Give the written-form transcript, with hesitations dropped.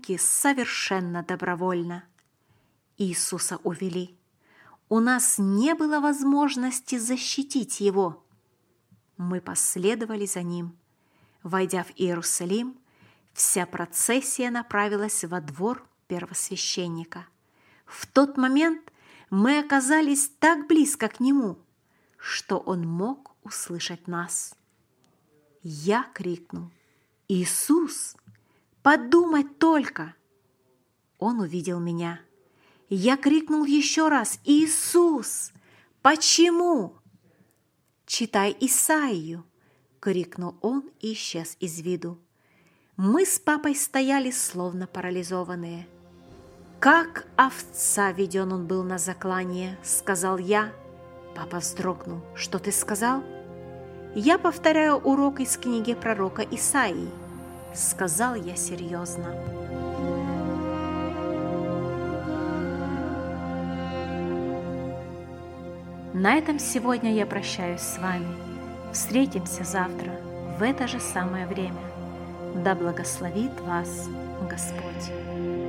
руки совершенно добровольно. Иисуса увели. У нас не было возможности защитить его. Мы последовали за ним. Войдя в Иерусалим, вся процессия направилась во двор первосвященника. В тот момент мы оказались так близко к нему, что он мог услышать нас. Я крикнул: «Иисус, подумать только!» Он увидел меня. Я крикнул еще раз: «Иисус, почему?» «Читай Исаию!» — крикнул он и исчез из виду. Мы с папой стояли, словно парализованные. «Как овца веден он был на заклание», — сказал я. Папа вздрогнул. «Что ты сказал?» «Я повторяю урок из книги пророка Исаии», — сказал я серьезно. На этом сегодня я прощаюсь с вами. Встретимся завтра в это же самое время. Да благословит вас Господь.